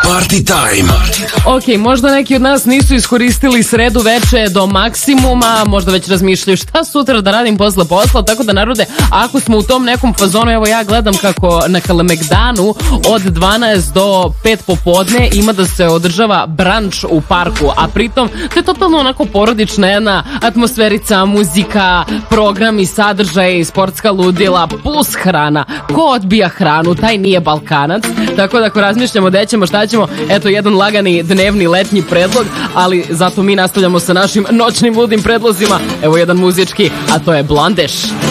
Party time. Ok, možda neki od nas nisu iskoristili sredu veče do maksimuma, možda već razmišljaju šta sutra da radim posle posla, tako da narode, ako smo u tom nekom fazonu, evo ja gledam kako na Kalemegdanu od 12 do 5 popodne ima da se održava branč u parku, a pritom to je totalno onako porodična jedna atmosferica, muzika, programi, sadržaje, sportska ludila, plus hrana. Ko odbija hranu, taj nije Balkanac, tako da ako razmišljamo gde ćemo, šta ćemo, eto jedan lagani dnevni letnji predlog, ali zato mi nastavljamo sa našim noćnim ludim predlozima. Evo jedan muzički, a to je Blondeš.